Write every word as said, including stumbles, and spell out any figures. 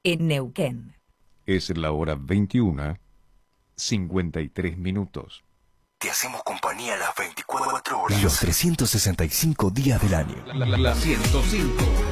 en Neuquén. Es la hora veintiuna, cincuenta y tres minutos. Te hacemos compañía las veinticuatro horas. Los trescientos sesenta y cinco días del año. La, la, la ciento cinco.